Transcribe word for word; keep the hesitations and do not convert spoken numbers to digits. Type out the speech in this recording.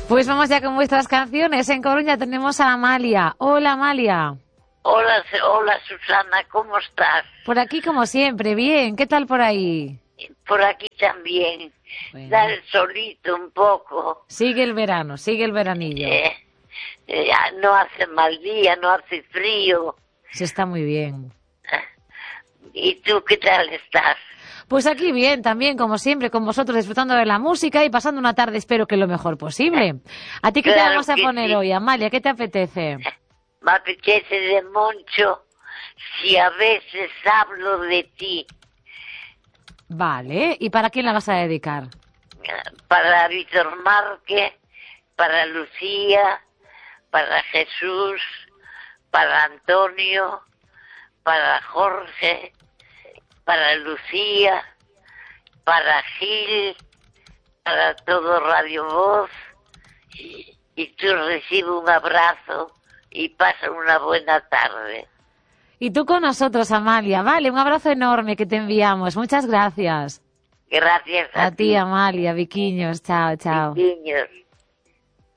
Pues vamos ya con vuestras canciones. En Coruña tenemos a Amalia. Hola, Amalia. Hola, hola Susana, ¿cómo estás? Por aquí como siempre, bien. ¿Qué tal por ahí? Por aquí también. Bueno. Da el solito un poco. Sigue el verano, sigue el veranillo. Eh, eh, no hace mal día, no hace frío. Se está muy bien. ¿Y tú qué tal estás? Pues aquí bien, también, como siempre, con vosotros, disfrutando de la música y pasando una tarde, espero que lo mejor posible. ¿A ti qué Claro te vamos a que poner sí. hoy, Amalia? ¿Qué te apetece? Me apetece de mucho si a veces hablo de ti. Vale, ¿y para quién la vas a dedicar? Para Víctor Márquez, para Lucía, para Jesús, para Antonio, para Jorge, para Lucía, para Gil, para todo Radio Voz. Y, y tú recibe un abrazo y pasa una buena tarde. Y tú con nosotros, Amalia. Vale, un abrazo enorme que te enviamos. Muchas gracias. Gracias a, A ti, Amalia, Viquiños. Chao, chao. Niños.